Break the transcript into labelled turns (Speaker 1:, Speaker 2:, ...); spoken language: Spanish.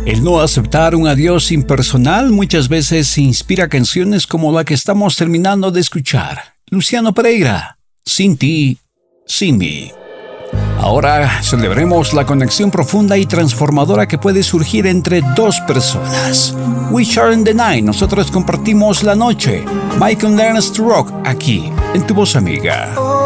Speaker 1: El no aceptar un adiós impersonal muchas veces inspira canciones como la que estamos terminando de escuchar. Luciano Pereira, Sin ti, sin mí. Ahora celebremos la conexión profunda y transformadora que puede surgir entre dos personas. We Share in the Night, nosotros compartimos la noche. Michael Learns to Rock, aquí, en Tu Voz Amiga.